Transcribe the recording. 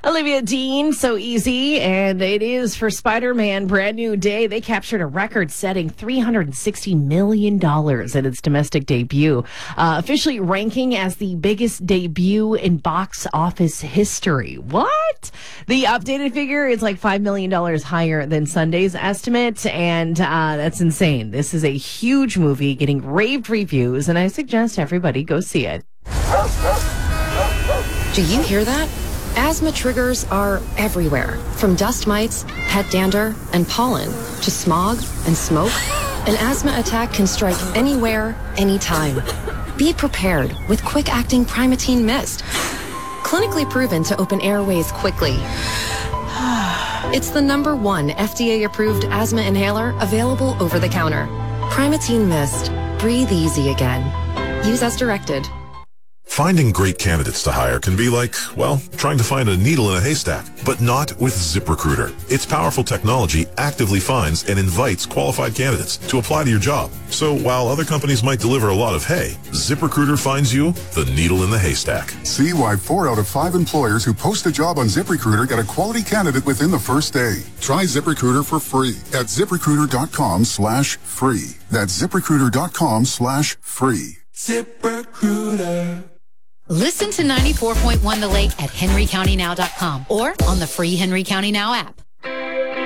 Olivia Dean, So Easy, and it is for Spider-Man, brand new day. They captured a record-setting $360 million in its domestic debut, officially ranking as the biggest debut in box office history. What? The updated figure is like $5 million higher than Sunday's estimate, and that's insane. This is a huge movie getting raved reviews, and I suggest everybody go see it. Do you hear that? Asthma triggers are everywhere, from dust mites, pet dander, and pollen, to smog and smoke. An asthma attack can strike anywhere, anytime. Be prepared with quick-acting Primatene Mist. Clinically proven to open airways quickly. It's the #1 FDA-approved asthma inhaler available over the counter. Primatene Mist. Breathe easy again. Use as directed. Finding great candidates to hire can be like, well, trying to find a needle in a haystack, but not with ZipRecruiter. Its powerful technology actively finds and invites qualified candidates to apply to your job. So while other companies might deliver a lot of hay, ZipRecruiter finds you the needle in the haystack. See why 4 out of 5 employers who post a job on ZipRecruiter get a quality candidate within the first day. Try ZipRecruiter for free at ZipRecruiter.com/free. That's ZipRecruiter.com/free. ZipRecruiter. Listen to 94.1 The Lake at henrycountynow.com or on the free Henry County Now app.